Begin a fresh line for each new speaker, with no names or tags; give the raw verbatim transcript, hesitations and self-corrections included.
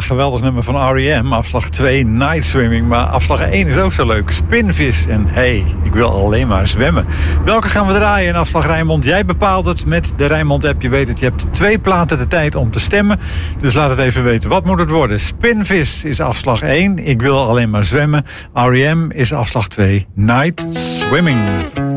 geweldig nummer van R E M. Afslag twee, Night Swimming. Maar afslag één is ook zo leuk. Spinvis en hey, ik wil alleen maar zwemmen. Welke gaan we draaien in afslag Rijnmond? Jij bepaalt het met de Rijnmond-app. Je weet het, je hebt twee platen de tijd om te stemmen. Dus laat het even weten. Wat moet het worden? Spinvis is afslag één. Ik wil alleen maar zwemmen. R E M is afslag twee, Night Swimming.